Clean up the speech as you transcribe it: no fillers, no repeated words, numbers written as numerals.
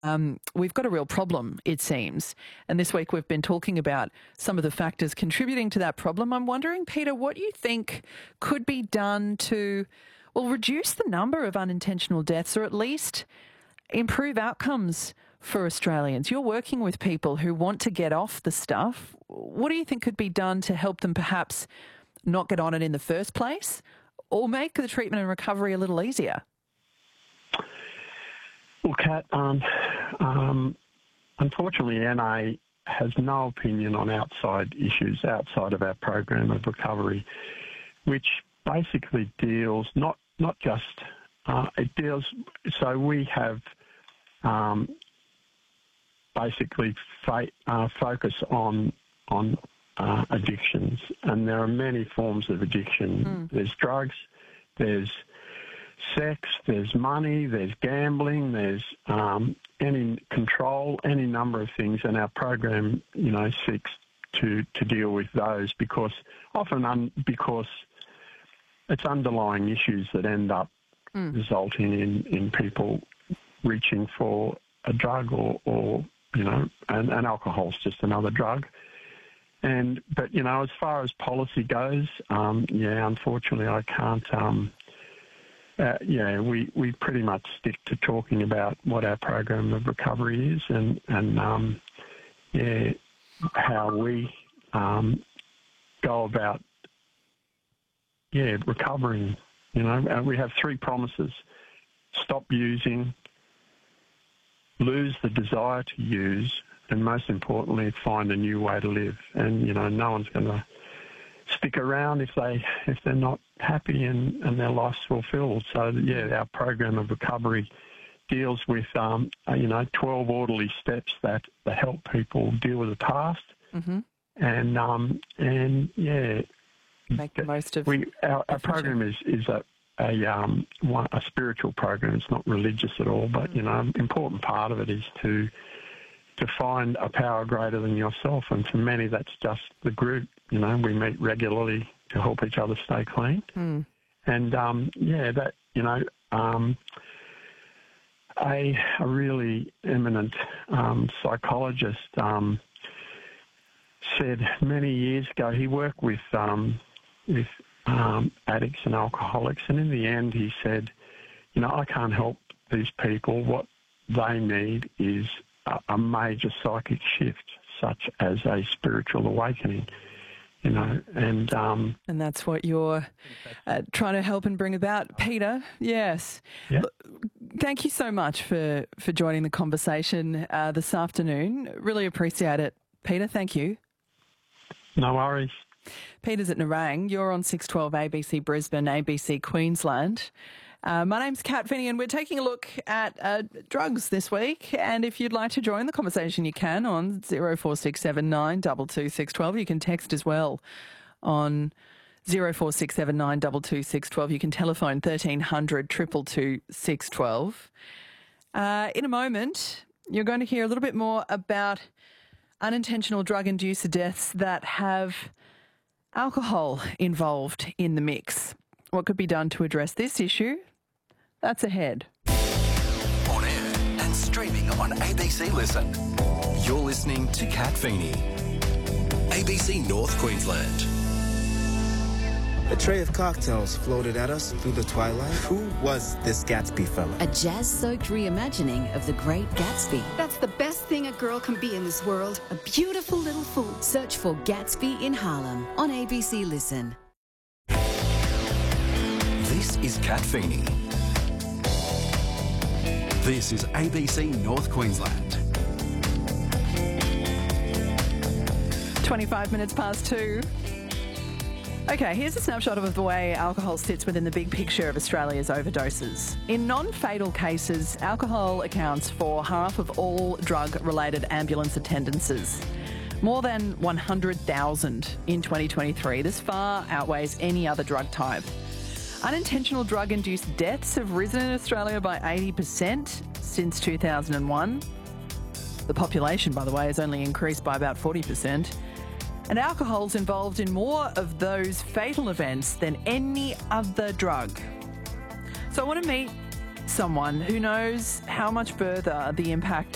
we've got a real problem, it seems. And this week we've been talking about some of the factors contributing to that problem. I'm wondering, Peter, what you think could be done to, well, reduce the number of unintentional deaths or at least improve outcomes for Australians. You're working with people who want to get off the stuff. What do you think could be done to help them perhaps not get on it in the first place or make the treatment and recovery a little easier? Well, Kat, unfortunately, NA has no opinion on outside issues outside of our program of recovery, which basically deals not just it deals. So we have basically focus on addictions, and there are many forms of addiction. There's drugs, there's sex, there's money, there's gambling, there's any control, any number of things, and our program, seeks to deal with those because because it's underlying issues that end up resulting in people reaching for a drug or and alcohol's just another drug. But as far as policy goes, unfortunately I can't. We pretty much stick to talking about what our program of recovery is and how we go about recovering. We have three promises: stop using, lose the desire to use, and most importantly, find a new way to live. And no one's going to stick around if they're not happy and their life's fulfilled. So our program of recovery deals with 12 orderly steps that help people deal with the past and make the most of our program is a spiritual program. It's not religious at all, but an important part of it is to find a power greater than yourself, and for many that's just the group. We meet regularly to help each other stay clean, and a really eminent psychologist said many years ago he worked with addicts and alcoholics, and in the end he said, I can't help these people. What they need is a major psychic shift, such as a spiritual awakening, and that's what you're trying to help and bring about, Peter. Yes. Yeah. Thank you so much for joining the conversation this afternoon. Really appreciate it, Peter. Thank you. No worries. Peter's at Nerang. You're on 612 ABC Brisbane, ABC Queensland. My name's Kat Finney, and we're taking a look at drugs this week. And if you'd like to join the conversation, you can on 04679 22612. You can text as well on 04679 22612. You can telephone 1300 222 612. In a moment, you're going to hear a little bit more about unintentional drug-induced deaths that have alcohol involved in the mix. What could be done to address this issue? That's ahead. On air and streaming on ABC Listen. You're listening to Kat Feeney, ABC North Queensland. A tray of cocktails floated at us through the twilight. Who was this Gatsby fella? A jazz-soaked reimagining of The Great Gatsby. That's the best thing a girl can be in this world. A beautiful little fool. Search for Gatsby in Harlem on ABC Listen. This is Kat Feeney. This is ABC North Queensland. 25 minutes past 2. Okay, here's a snapshot of the way alcohol sits within the big picture of Australia's overdoses. In non-fatal cases, alcohol accounts for half of all drug-related ambulance attendances. More than 100,000 in 2023. This far outweighs any other drug type. Unintentional drug-induced deaths have risen in Australia by 80% since 2001. The population, by the way, has only increased by about 40%. And alcohol's involved in more of those fatal events than any other drug. So I want to meet someone who knows how much further the impact